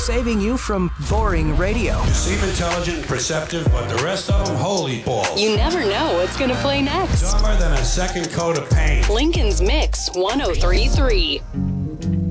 saving you from boring radio. You seem intelligent and perceptive, but the rest of them, holy balls. You never know what's going to play next. Dumber than a second coat of paint. Lincoln's Mix 1033.